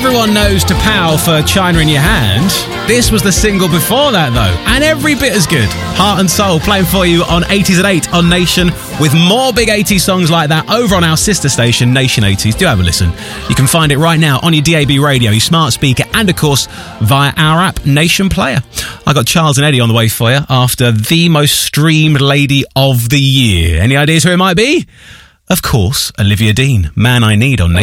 Everyone knows To Pow for China in Your Hand. This was the single before that, though, and every bit as good. Heart and Soul playing for you on 80s at 8 on Nation, with more big 80s songs like that over on our sister station, Nation 80s. Do have a listen. You can find it right now on your DAB radio, your smart speaker, and of course via our app, Nation Player. I got Charles and Eddie on the way for you after the most streamed lady of the year. Any ideas who it might be? Of course, Olivia Dean, Man I Need on Nation.